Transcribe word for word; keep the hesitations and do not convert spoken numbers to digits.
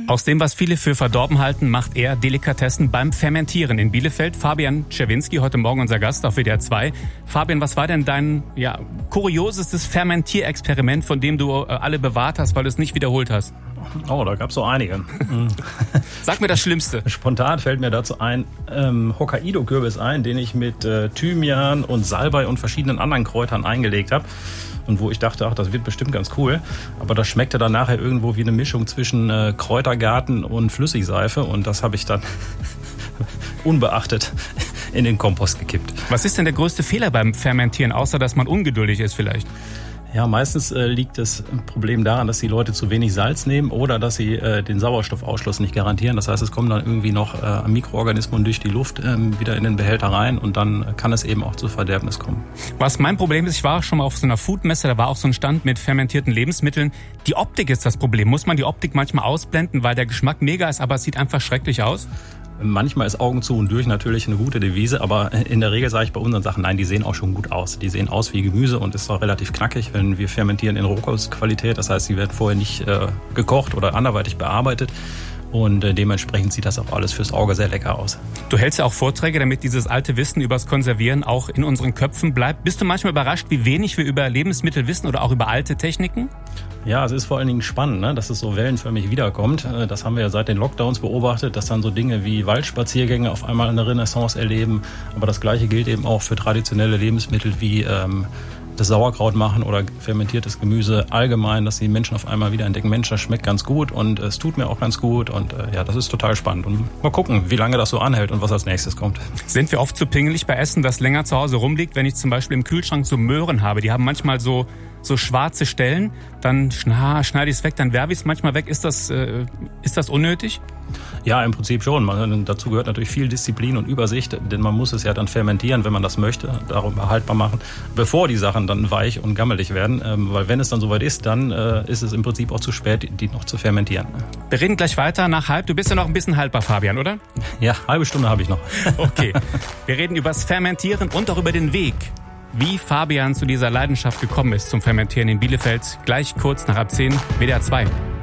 Aus dem, was viele für verdorben halten, macht er Delikatessen beim Fermentieren in Bielefeld. Fabian Czerwinski, heute Morgen unser Gast auf W D R zwei. Fabian, was war denn dein ja, kuriosestes Fermentierexperiment, von dem du äh, alle bewahrt hast, weil du es nicht wiederholt hast? Oh, da gab es so einige. Sag mir das Schlimmste. Spontan fällt mir dazu ein ähm, Hokkaido-Kürbis ein, den ich mit äh, Thymian und Salbei und verschiedenen anderen Kräutern eingelegt habe. Und wo ich dachte, ach, das wird bestimmt ganz cool. Aber das schmeckte dann nachher irgendwo wie eine Mischung zwischen äh, Kräutergarten und Flüssigseife. Und das habe ich dann unbeachtet in den Kompost gekippt. Was ist denn der größte Fehler beim Fermentieren, außer dass man ungeduldig ist vielleicht? Ja, meistens äh, liegt das Problem daran, dass die Leute zu wenig Salz nehmen oder dass sie äh, den Sauerstoffausschluss nicht garantieren. Das heißt, es kommen dann irgendwie noch äh, Mikroorganismen durch die Luft ähm, wieder in den Behälter rein und dann kann es eben auch zu Verderbnis kommen. Was mein Problem ist, ich war schon mal auf so einer Foodmesse, da war auch so ein Stand mit fermentierten Lebensmitteln. Die Optik ist das Problem. Muss man die Optik manchmal ausblenden, weil der Geschmack mega ist, aber es sieht einfach schrecklich aus? Manchmal ist Augen zu und durch natürlich eine gute Devise, aber in der Regel sage ich bei unseren Sachen, nein, die sehen auch schon gut aus. Die sehen aus wie Gemüse und ist auch relativ knackig, wenn wir fermentieren in Rohkostqualität. Das heißt, sie werden vorher nicht äh, gekocht oder anderweitig bearbeitet. Und äh, dementsprechend sieht das auch alles fürs Auge sehr lecker aus. Du hältst ja auch Vorträge, damit dieses alte Wissen übers Konservieren auch in unseren Köpfen bleibt. Bist du manchmal überrascht, wie wenig wir über Lebensmittel wissen oder auch über alte Techniken? Ja, es ist vor allen Dingen spannend, ne, dass es so wellenförmig wiederkommt. Das haben wir ja seit den Lockdowns beobachtet, dass dann so Dinge wie Waldspaziergänge auf einmal eine Renaissance erleben. Aber das Gleiche gilt eben auch für traditionelle Lebensmittel wie ähm, das Sauerkraut machen oder fermentiertes Gemüse allgemein, dass die Menschen auf einmal wieder entdecken, Mensch, das schmeckt ganz gut und es tut mir auch ganz gut und äh, ja, das ist total spannend. Und mal gucken, wie lange das so anhält und was als nächstes kommt. Sind wir oft zu pingelig bei Essen, das länger zu Hause rumliegt? Wenn ich zum Beispiel im Kühlschrank so Möhren habe, die haben manchmal so so schwarze Stellen, dann schna, schneide ich es weg, dann werfe ich es manchmal weg. Ist das, äh, ist das unnötig? Ja, im Prinzip schon. Man, dazu gehört natürlich viel Disziplin und Übersicht, denn man muss es ja dann fermentieren, wenn man das möchte, darum erhaltbar machen, bevor die Sachen dann weich und gammelig werden. Ähm, weil wenn es dann soweit ist, dann äh, ist es im Prinzip auch zu spät, die noch zu fermentieren. Wir reden gleich weiter nach halb. Du bist ja noch ein bisschen haltbar, Fabian, oder? Ja, halbe Stunde habe ich noch. Okay. Wir reden über das Fermentieren und auch über den Weg, wie Fabian zu dieser Leidenschaft gekommen ist zum Fermentieren in Bielefeld. Gleich kurz nach ab zehn, W D R zwei.